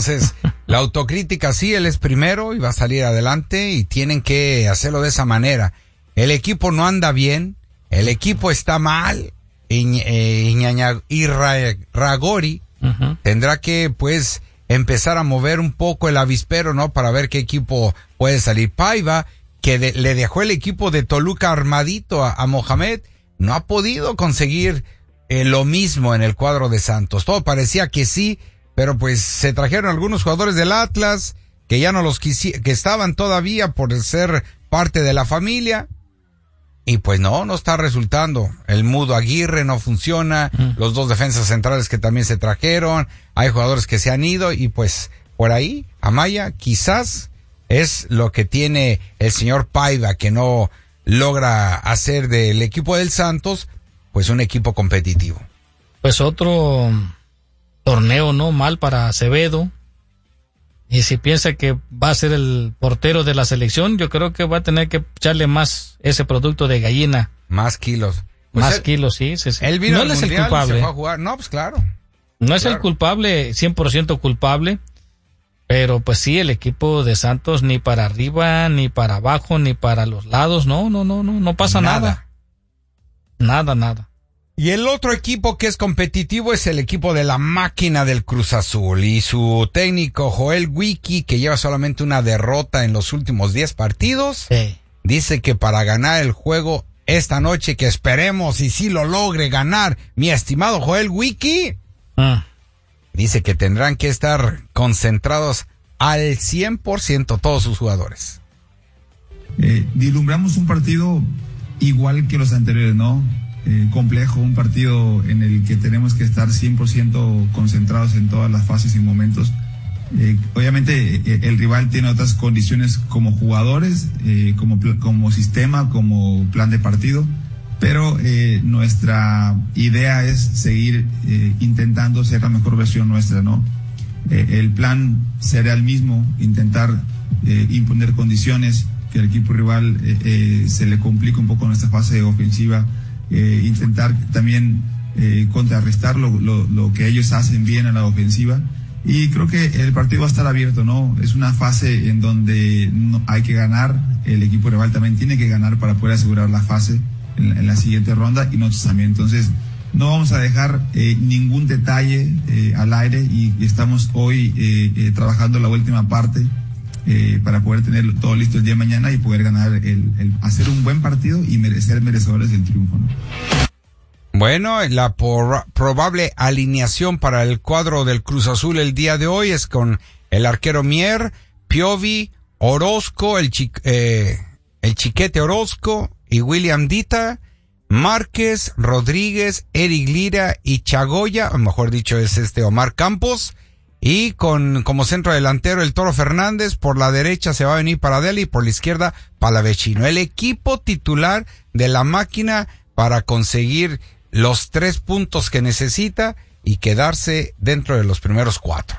Entonces, la autocrítica sí, él es primero y va a salir adelante y tienen que hacerlo de esa manera. El equipo no anda bien, el equipo está mal y Ragori tendrá que, pues, empezar a mover un poco el avispero, ¿no? Para ver qué equipo puede salir. Paiva, que le dejó el equipo de Toluca armadito a Mohamed, no ha podido conseguir lo mismo en el cuadro de Santos. Todo parecía que sí, pero pues se trajeron algunos jugadores del Atlas que ya no los que estaban todavía por ser parte de la familia. Y pues no está resultando. El Mudo Aguirre no funciona, los dos defensas centrales que también se trajeron, hay jugadores que se han ido y pues por ahí, Amaya, quizás es lo que tiene el señor Paiva, que no logra hacer del equipo del Santos pues un equipo competitivo. Pues otro torneo no mal para Acevedo. Y si piensa que va a ser el portero de la selección, yo creo que va a tener que echarle más ese producto de gallina. Más kilos. Pues más kilos, sí. Él vino no al es mundial, el culpable. Se fue a jugar. No, pues claro. No es el culpable, 100% culpable. Pero pues sí, el equipo de Santos ni para arriba, ni para abajo, ni para los lados. No pasa nada. Nada. Y el otro equipo que es competitivo es el equipo de la máquina del Cruz Azul y su técnico Joel Wiki, que lleva solamente una derrota en los últimos 10 partidos. Sí. Dice que para ganar el juego esta noche, que esperemos y sí lo logre ganar, mi estimado Joel Wiki, dice que tendrán que estar concentrados al 100% todos sus jugadores. Vislumbramos un partido igual que los anteriores, ¿no? Complejo, un partido en el que tenemos que estar 100% concentrados en todas las fases y momentos. Obviamente el rival tiene otras condiciones como jugadores, como sistema, como plan de partido, pero nuestra idea es seguir intentando ser la mejor versión nuestra, ¿no? El plan será el mismo, intentar imponer condiciones, que el equipo rival se le complique un poco nuestra fase ofensiva, intentar también contrarrestar lo que ellos hacen bien a la ofensiva, y creo que el partido va a estar abierto, ¿no? Es una fase en donde hay que ganar, el equipo rival también tiene que ganar para poder asegurar la fase en la siguiente ronda, y nosotros también. Entonces no vamos a dejar ningún detalle al aire, y estamos hoy trabajando la última parte para poder tener todo listo el día de mañana y poder ganar, hacer un buen partido y merecedores del triunfo, ¿no? Bueno, la probable alineación para el cuadro del Cruz Azul el día de hoy es con el arquero Mier, Piovi, Orozco, el Chiquete Orozco y William Dita, Márquez, Rodríguez, Eric Lira y Chagoya, o mejor dicho es Omar Campos. Y como centro delantero el Toro Fernández, por la derecha se va a venir Paradela y por la izquierda Palavecino. El equipo titular de la máquina para conseguir los 3 puntos que necesita y quedarse dentro de los primeros 4.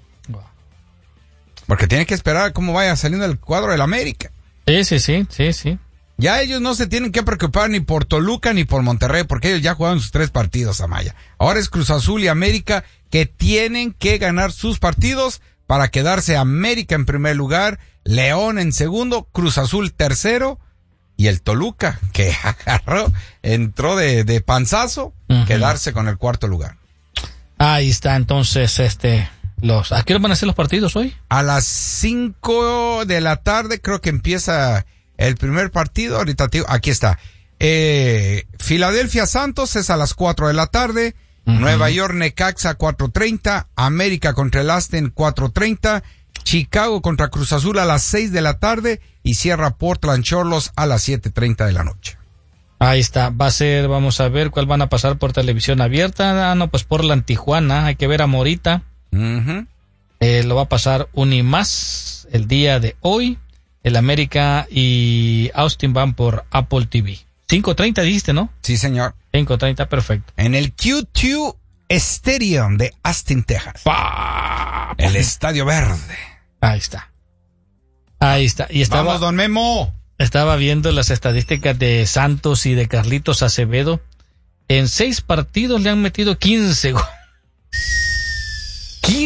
Porque tiene que esperar cómo vaya saliendo el cuadro del América. Sí. Ya ellos no se tienen que preocupar ni por Toluca ni por Monterrey, porque ellos ya jugaron sus 3 partidos, Amaya. Ahora es Cruz Azul y América que tienen que ganar sus partidos para quedarse América en primer lugar, León en segundo, Cruz Azul tercero, y el Toluca, que entró de panzazo, quedarse con el 4º lugar. Ahí está, entonces, ¿a qué hora van a ser los partidos hoy? A las 5 de la tarde creo que empieza el primer partido. Ahorita aquí está. Filadelfia Santos es a las 4 de la tarde. Nueva York Necaxa 4:30. América contra el Aston 4:30. Chicago contra Cruz Azul a las 6 de la tarde. Y cierra Portland Cholos a las 7:30 de la noche. Ahí está. Va a ser, vamos a ver cuál van a pasar por televisión abierta. Pues Portland Tijuana. Hay que ver a Morita. Lo va a pasar Unimás el día de hoy. El América y Austin van por Apple TV. 5:30 dijiste, ¿no? Sí, señor. 5:30, perfecto. En el Q2 Stadium de Austin, Texas. El Estadio Verde. Ahí está. Y Vamos, don Memo. Estaba viendo las estadísticas de Santos y de Carlitos Acevedo. En 6 partidos le han metido 15 goles. 15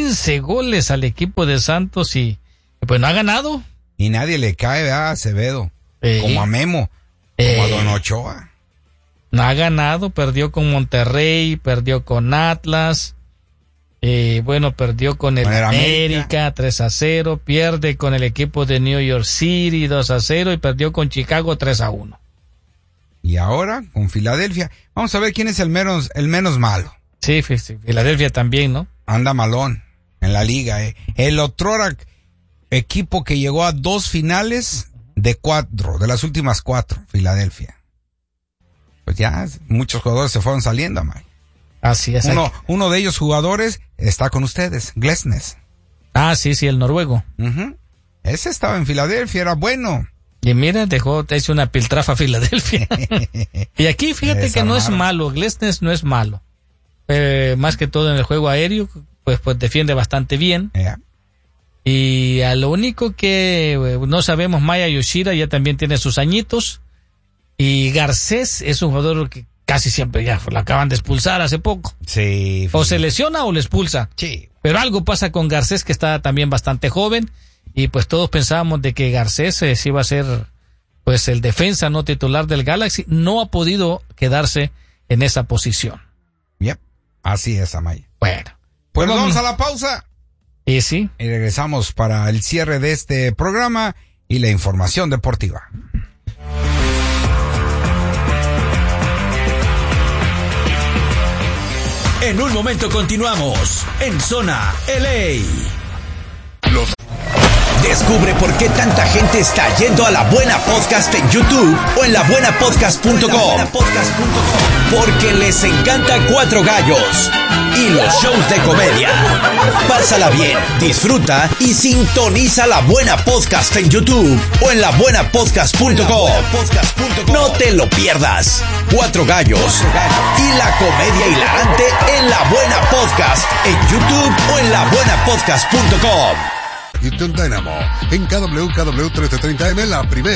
15 goles al equipo de Santos y pues no ha ganado. Y nadie le cae a Acevedo, como a Memo, como a Don Ochoa. No ha ganado, perdió con Monterrey, perdió con Atlas, perdió con el América 3-0, pierde con el equipo de New York City 2-0 y perdió con Chicago 3-1. Y ahora con Filadelfia, vamos a ver quién es el menos malo. Sí, Filadelfia también, ¿no? Anda malón en la liga, El otrora equipo que llegó a 2 finales de las últimas 4, Filadelfia. Pues ya muchos jugadores se fueron saliendo, May. Así es. Uno de ellos jugadores está con ustedes, Glesnes. Ah, sí, el noruego. Ese estaba en Filadelfia, era bueno. Y mira, hizo una piltrafa a Filadelfia. Y aquí fíjate que no es malo, Glesnes no es malo. Más que todo en el juego aéreo, pues defiende bastante bien. Y a lo único que no sabemos, Maya Yoshida ya también tiene sus añitos. Y Garcés es un jugador que casi siempre ya lo acaban de expulsar hace poco. Sí. O se lesiona o le expulsa. Sí. Pero algo pasa con Garcés, que está también bastante joven. Y pues todos pensábamos de que Garcés sí iba a ser pues el defensa no titular del Galaxy. No ha podido quedarse en esa posición. Yep. Así es, Amaya. Bueno. Pues vamos a la pausa. Y sí. Y regresamos para el cierre de este programa y la información deportiva. En un momento continuamos en Zona LA. Descubre por qué tanta gente está yendo a La Buena Podcast en YouTube o en labuenapodcast.com. Porque les encanta Cuatro Gallos y los shows de comedia. Pásala bien, disfruta y sintoniza La Buena Podcast en YouTube o en labuenapodcast.com. No te lo pierdas. Cuatro Gallos y la comedia hilarante en La Buena Podcast en YouTube o en labuenapodcast.com. Houston Dynamo en KWKW 1330M, la primera.